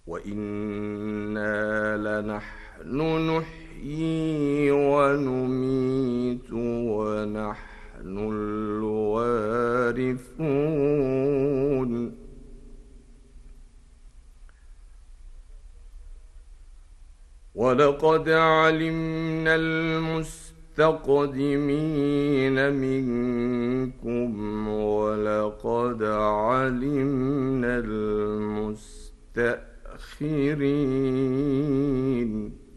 وإنا لنحن نحيي ونميت ونحن الوارثون. ولقد علمنا المستقدمين منكم ولقد علمنا المستأخرين.